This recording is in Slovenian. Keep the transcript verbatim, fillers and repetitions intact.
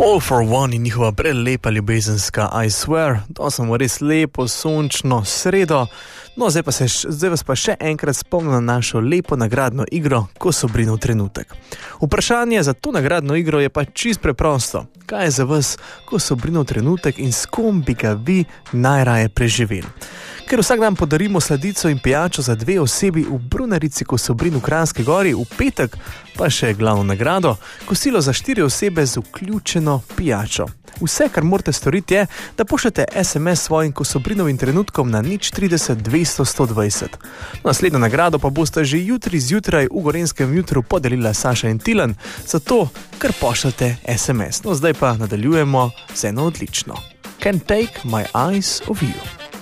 All for One in njihova prelepa ljubezenska I Swear. To smo res lepo, sončno sredo. No, zdaj, pa se, zdaj vas pa še enkrat spomnim na našo lepo nagradno igro Kosobrinov trenutek. Vprašanje za to nagradno igro je pa čist preprosto. Kaj je za vas Kosobrinov trenutek in s kom bi ga vi najraje preživeli? Ker vsak dan podarimo sladico in pijačo za dve osebi v Brunarici Kosobrin v Kranjski Gori, v petek pa še glavno nagrado, kosilo za štiri osebe z vključeno pijačo. Vse, kar morate storiti, je, da pošljete es em es svojim Kosobrinovim trenutkom na nič trideset dvesto sto dvajset. Naslednjo nagrado pa boste že jutri zjutraj v Gorenjskem jutru podelila Saša in Tilen, zato ker pošljete es em es. No, zdaj pa nadaljujemo z eno odlično. Can't take my eyes off you.